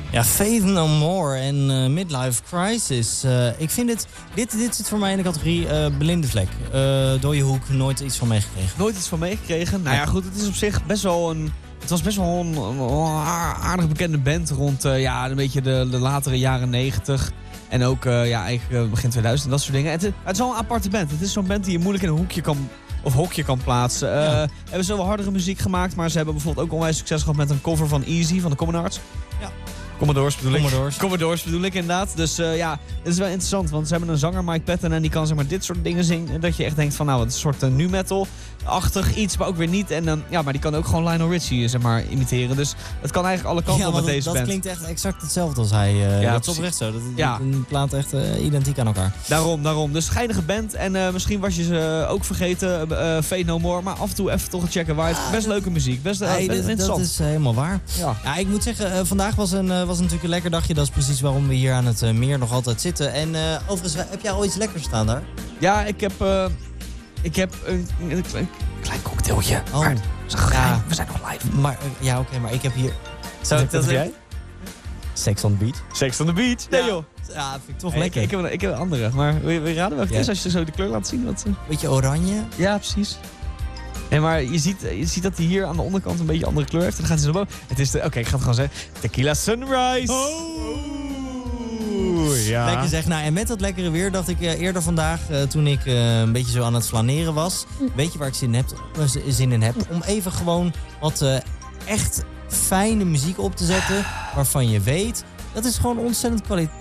Ja, Faith No More en Midlife Crisis. Ik vind dit zit voor mij in de categorie blinde vlek. Dode hoek, nooit iets van meegekregen. Nooit iets van meegekregen? Nou ja, goed, het is op zich best wel een... Het was best wel een aardig bekende band rond een beetje de latere jaren 90. En ook eigenlijk begin 2000 en dat soort dingen. Het is wel een aparte band. Het is zo'n band die je moeilijk in een hoekje kan... Of hokje kan plaatsen. Hebben ze wel hardere muziek gemaakt, maar ze hebben bijvoorbeeld ook onwijs succes gehad met een cover van Easy van de Commodores. Ja. Commodores bedoel ik inderdaad. Dus het is wel interessant, want ze hebben een zanger, Mike Patton, en die kan zeg maar dit soort dingen zingen. Dat je echt denkt van, nou, het is een soort nu metal-achtig iets, maar ook weer niet. En dan, maar die kan ook gewoon Lionel Richie zeg maar imiteren. Dus het kan eigenlijk alle kanten op met deze band. Dat klinkt echt exact hetzelfde als hij. Dat is oprecht zo. Dat plaat echt identiek aan elkaar. Daarom. Dus schijnige band. En misschien was je ze ook vergeten, Faith No More. Maar af en toe even toch checken. Waar het best leuke muziek. Best interessant. Dat is helemaal waar. Ja, ik moet zeggen, vandaag was natuurlijk een lekker dagje. Dat is precies waarom we hier aan het meer nog altijd zitten. En overigens, heb jij al iets lekkers staan daar? Ja, ik heb een klein cocktailtje. Oh. Maar, we zijn nog live. Maar, maar ik heb hier... Wat heb jij? Sex on the Beach. Sex on the Beach? Nee joh. Ja, vind ik toch lekker. Ik heb een andere. Maar wil je raden welke het is als je zo de kleur laat zien? Beetje oranje? Ja, precies. Nee, maar je ziet dat hij hier aan de onderkant een beetje andere kleur heeft. En dan gaat hij zo boven. Het is ik ga het gewoon zeggen. Tequila Sunrise. Ja. Lekker zeg. Nou, en met dat lekkere weer dacht ik eerder vandaag, toen ik een beetje zo aan het flaneren was. Weet je waar ik zin in heb? Om even gewoon wat echt fijne muziek op te zetten. Waarvan je weet, dat is gewoon ontzettend kwaliteit.